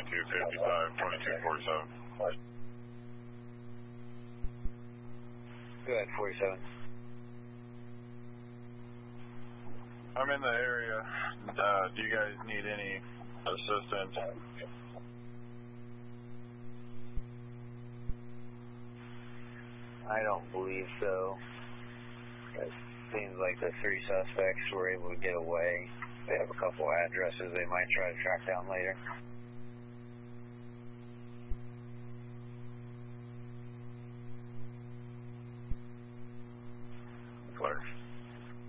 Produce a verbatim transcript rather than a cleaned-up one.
twenty-two fifty-five, twenty-two forty-seven. Go ahead, forty-seven. I'm in the area. Uh, do you guys need any assistance? I don't believe so. It seems like the three suspects were able to get away. They have a couple addresses they might try to track down later. Clear.